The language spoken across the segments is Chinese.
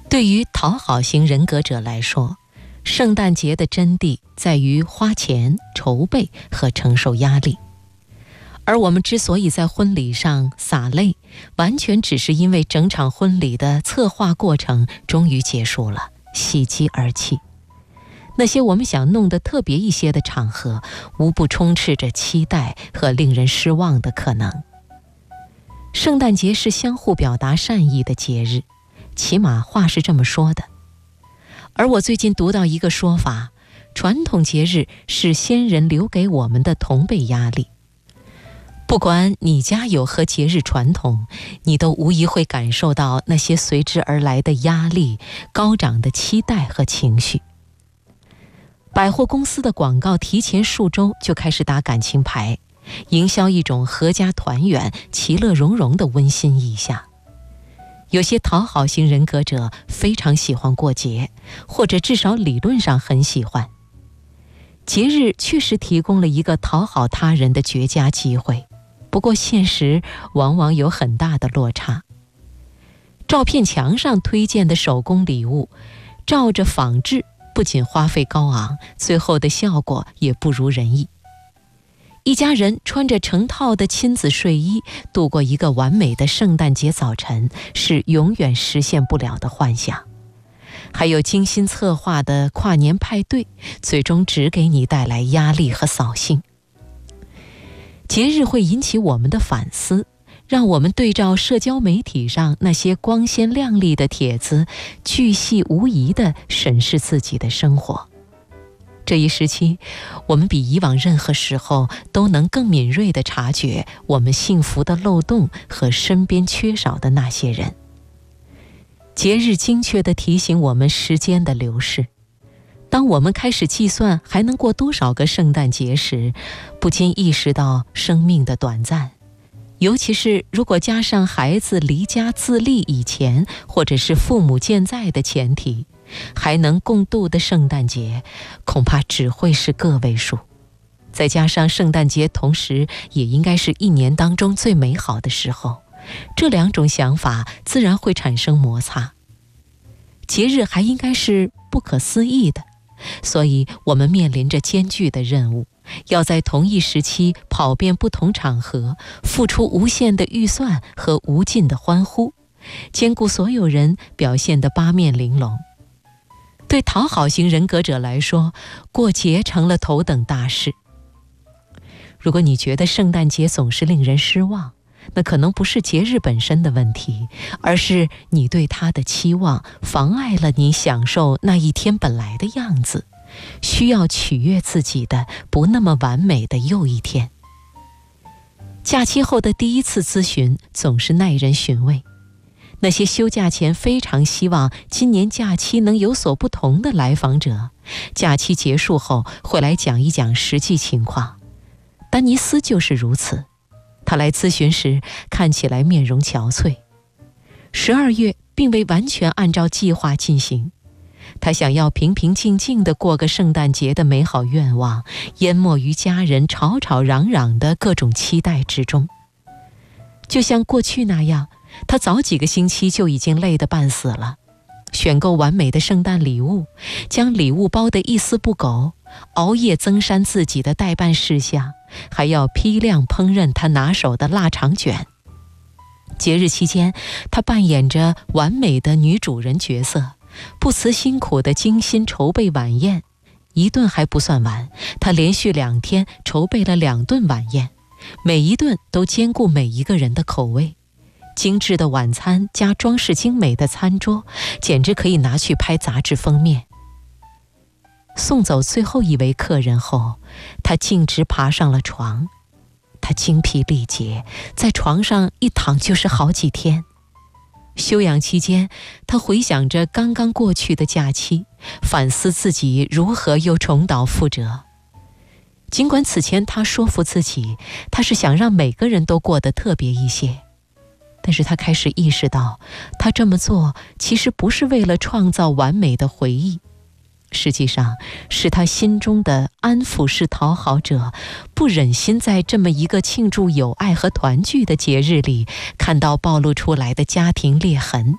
对于讨好型人格者来说，圣诞节的真谛在于花钱、筹备和承受压力。而我们之所以在婚礼上洒泪，完全只是因为整场婚礼的策划过程终于结束了，喜极而泣。那些我们想弄得特别一些的场合，无不充斥着期待和令人失望的可能。圣诞节是相互表达善意的节日，起码话是这么说的。而我最近读到一个说法，传统节日是先人留给我们的同辈压力。不管你家有何节日传统，你都无疑会感受到那些随之而来的压力、高涨的期待和情绪。百货公司的广告提前数周就开始打感情牌，营销一种合家团圆、其乐融融的温馨意象。有些讨好型人格者非常喜欢过节，或者至少理论上很喜欢。节日确实提供了一个讨好他人的绝佳机会，不过现实往往有很大的落差。照片墙上推荐的手工礼物，照着仿制，不仅花费高昂，最后的效果也不如人意。一家人穿着成套的亲子睡衣度过一个完美的圣诞节早晨，是永远实现不了的幻想。还有精心策划的跨年派对，最终只给你带来压力和扫兴。节日会引起我们的反思，让我们对照社交媒体上那些光鲜亮丽的帖子，巨细无遗地审视自己的生活。这一时期，我们比以往任何时候都能更敏锐地察觉我们幸福的漏洞和身边缺少的那些人。节日精确地提醒我们时间的流逝。当我们开始计算还能过多少个圣诞节时，不禁意识到生命的短暂。尤其是如果加上孩子离家自立以前，或者是父母健在的前提，还能共度的圣诞节恐怕只会是个位数。再加上圣诞节同时也应该是一年当中最美好的时候，这两种想法自然会产生摩擦。节日还应该是不可思议的，所以我们面临着艰巨的任务，要在同一时期跑遍不同场合，付出无限的预算和无尽的欢呼，兼顾所有人表现得八面玲珑。对讨好型人格者来说，过节成了头等大事。如果你觉得圣诞节总是令人失望，那可能不是节日本身的问题，而是你对它的期望妨碍了你享受那一天本来的样子，需要取悦自己的不那么完美的又一天。假期后的第一次咨询总是耐人寻味。那些休假前非常希望今年假期能有所不同的来访者，假期结束后会来讲一讲实际情况。丹尼斯就是如此，他来咨询时看起来面容憔悴。12月并未完全按照计划进行，他想要平平静静地过个圣诞节的美好愿望，淹没于家人吵吵嚷嚷的各种期待之中。就像过去那样，他早几个星期就已经累得半死了，选购完美的圣诞礼物，将礼物包得一丝不苟，熬夜增删自己的待办事项，还要批量烹饪他拿手的腊肠卷。节日期间，他扮演着完美的女主人角色，不辞辛苦地精心筹备晚宴。一顿还不算完，他连续2天筹备了2顿晚宴，每一顿都兼顾每一个人的口味。精致的晚餐加装饰精美的餐桌，简直可以拿去拍杂志封面。送走最后一位客人后，他径直爬上了床。他精疲力竭，在床上一躺就是好几天。休养期间，他回想着刚刚过去的假期，反思自己如何又重蹈覆辙。尽管此前他说服自己，他是想让每个人都过得特别一些，但是他开始意识到，他这么做其实不是为了创造完美的回忆，实际上是他心中的安抚式讨好者不忍心在这么一个庆祝友爱和团聚的节日里看到暴露出来的家庭裂痕，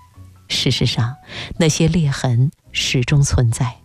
事实上，那些裂痕始终存在。